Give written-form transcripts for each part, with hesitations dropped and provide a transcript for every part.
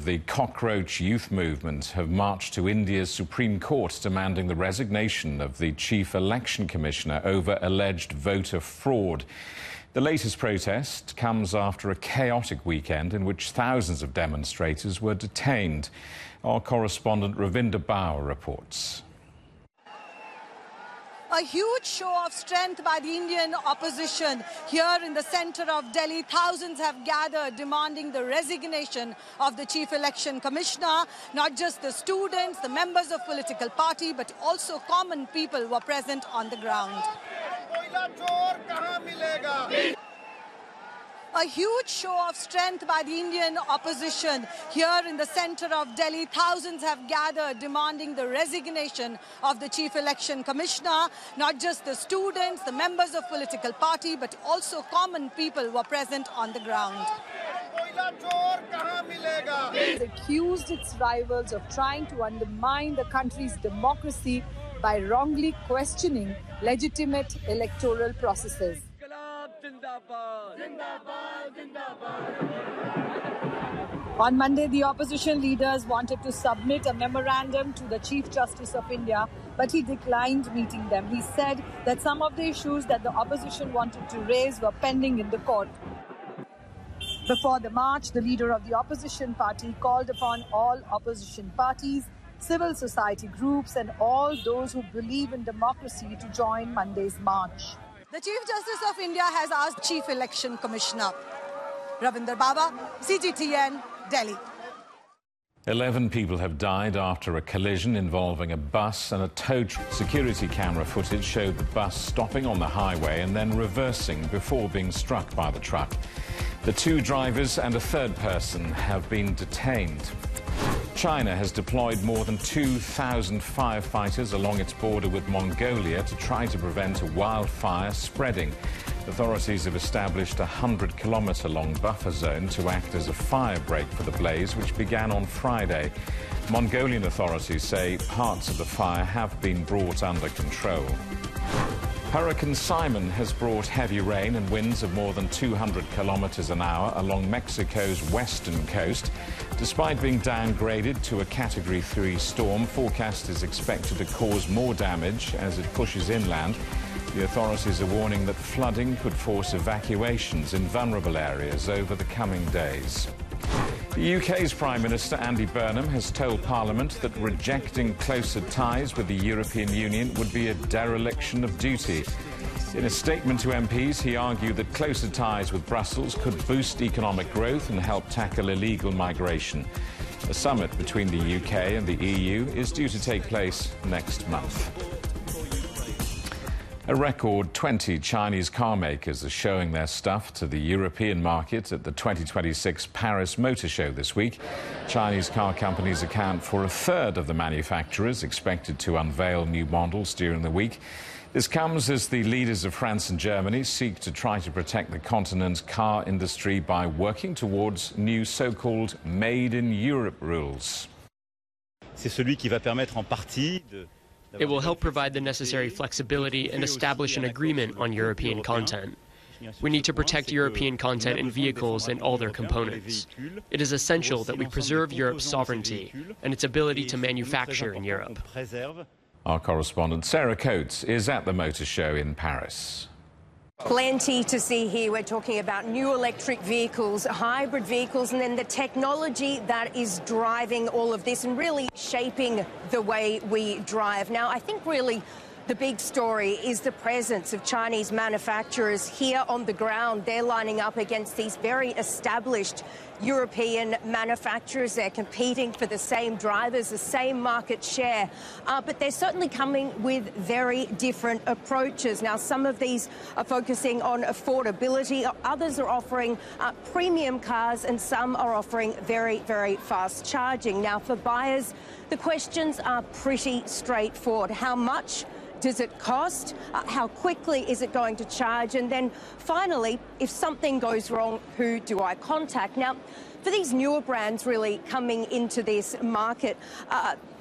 of the cockroach youth movement have marched to India's Supreme Court demanding the resignation of the Chief Election Commissioner over alleged voter fraud. The latest protest comes after a chaotic weekend in which thousands of demonstrators were detained. Our correspondent Ravinder Bauer reports. A huge show of strength by the Indian opposition. Here in the centre of Delhi, thousands have gathered demanding the resignation of the Chief Election Commissioner. Not just the students, the members of political party, but also common people were present on the ground. A huge show of strength by the Indian opposition. Here in the centre of Delhi, thousands have gathered demanding the resignation of the Chief Election Commissioner. Not just the students, the members of political party, but also common people were present on the ground. It accused its rivals of trying to undermine the country's democracy by wrongly questioning legitimate electoral processes. On Monday, the opposition leaders wanted to submit a memorandum to the Chief Justice of India, but he declined meeting them. He said that some of the issues that the opposition wanted to raise were pending in the court. Before the march, the leader of the opposition party called upon all opposition parties, civil society groups, and all those who believe in democracy to join Monday's march. The Chief Justice of India has asked Chief Election Commissioner. Ravinder Bauer, CGTN, Delhi. 11 people have died after a collision involving a bus and a tow truck. Security camera footage showed the bus stopping on the highway and then reversing before being struck by the truck. The two drivers and a third person have been detained. China has deployed more than 2,000 firefighters along its border with Mongolia to try to prevent a wildfire spreading. Authorities have established a 100-kilometre-long buffer zone to act as a fire break for the blaze, which began on Friday. Mongolian authorities say parts of the fire have been brought under control. Hurricane Simon has brought heavy rain and winds of more than 200 kilometres an hour along Mexico's western coast. Despite being downgraded to a Category 3 storm, forecast is expected to cause more damage as it pushes inland. The authorities are warning that flooding could force evacuations in vulnerable areas over the coming days. The UK's Prime Minister Andy Burnham has told Parliament that rejecting closer ties with the European Union would be a dereliction of duty. In a statement to MPs, he argued that closer ties with Brussels could boost economic growth and help tackle illegal migration. A summit between the UK and the EU is due to take place next month. A record 20 Chinese car makers are showing their stuff to the European market at the 2026 Paris Motor Show this week. Chinese car companies account for a third of the manufacturers expected to unveil new models during the week. This comes as the leaders of France and Germany seek to try to protect the continent's car industry by working towards new so-called Made in Europe rules. C'est celui qui va permettre en partie de It will help provide the necessary flexibility and establish an agreement on European content. We need to protect European content in vehicles and all their components. It is essential that we preserve Europe's sovereignty and its ability to manufacture in Europe. Our correspondent Sarah Coates is at the Motor Show in Paris. Plenty to see here. We're talking about new electric vehicles, hybrid vehicles, and then the technology that is driving all of this and really shaping the way we drive. Now, I think really the big story is the presence of Chinese manufacturers here on the ground. They're lining up against these very established European manufacturers. They're competing for the same drivers, the same market share, but they're certainly coming with very different approaches. Now, some of these are focusing on affordability, others are offering premium cars, and some are offering very, very fast charging. Now, for buyers, the questions are pretty straightforward. How much does it cost? How quickly is it going to charge? And then finally, if something goes wrong, who do I contact? Now, for these newer brands really coming into this market,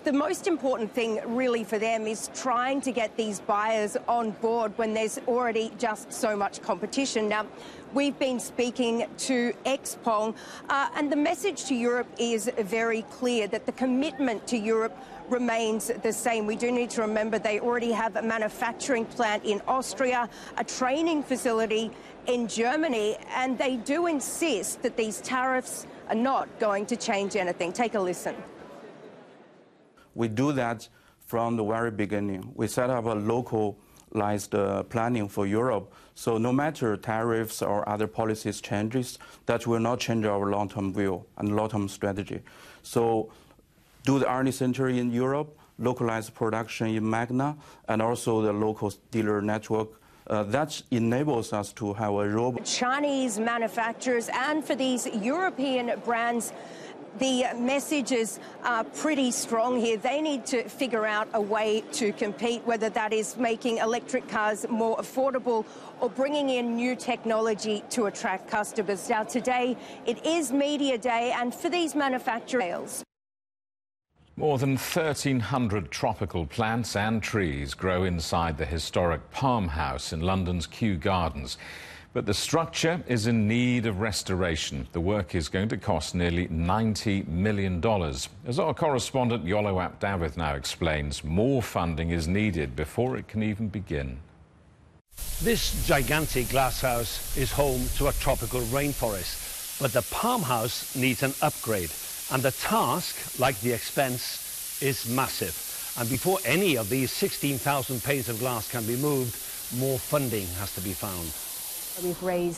the most important thing really for them is trying to get these buyers on board when there's already just so much competition. Now, we've been speaking to Xpeng, and the message to Europe is very clear, that the commitment to Europe remains the same. We do need to remember they already have a manufacturing plant in Austria, a training facility in Germany, and they do insist that these tariffs are not going to change anything. Take a listen. We do that from the very beginning. We set up a localized planning for Europe. So no matter tariffs or other policies changes, that will not change our long-term view and long-term strategy. So do the R&D center in Europe, localize production in Magna, and also the local dealer network. That enables us to have a robust Chinese manufacturers, and for these European brands, the messages are pretty strong here. They need to figure out a way to compete, whether that is making electric cars more affordable or bringing in new technology to attract customers. Now, today, it is Media Day, and for these manufacturers, more than 1,300 tropical plants and trees grow inside the historic Palm House in London's Kew Gardens. But the structure is in need of restoration. The work is going to cost nearly $90 million. As our correspondent Yolo Ap Dawith now explains, more funding is needed before it can even begin. This gigantic glass house is home to a tropical rainforest, but the Palm House needs an upgrade. And the task, like the expense, is massive. And before any of these 16,000 panes of glass can be moved, more funding has to be found. we've raised